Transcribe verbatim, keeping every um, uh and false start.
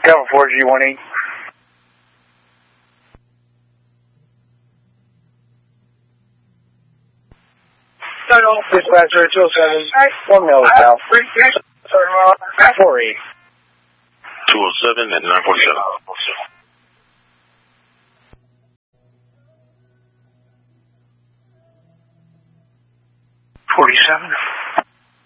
Cover four G one eight. Dispatcher two oh seven. One mil south. four eight. two oh seven and nine forty-seven. forty-seven.